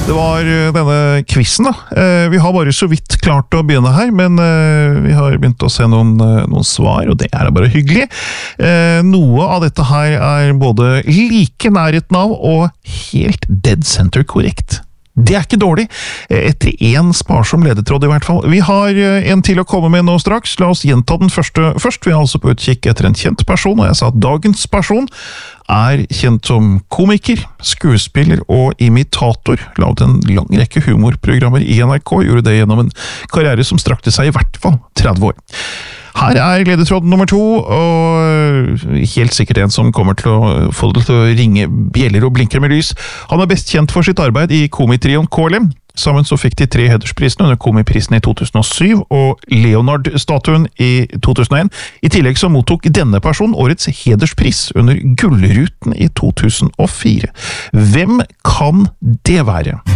Det var denne quizen da. Vi har bare så vidt klart å begynne her, men vi har begynt å se noen svar, og det er bare hyggelig. Noe av dette her er både like nærheten av og helt dead center korrekt. Det er ikke dårlig, etter en sparsom ledetråd i hvert fall. Vi har en til å komme med nå straks. La oss gjenta den første først. Vi er altså på utkikk etter en kjent person, og jeg sa at dagens person er kjent som komiker, skuespiller og imitator. Laget en lang rekke humorprogrammer i NRK, gjorde det gjennom en karriere som strakte seg i hvert fall 30 år. Her er ledetråd nummer 2, og helt sikkert en som kommer til å få det til å ringe bjeller og blinker med lys. Han er best kjent for sitt arbeid i komitrioen KLM. Sammen så fikk de 3 hedersprisene under komiprisen i 2007 og Leonard-statuen i 2001. I tillegg så mottok denne personen årets hederspris under Gullruten i 2004. Hvem kan det være?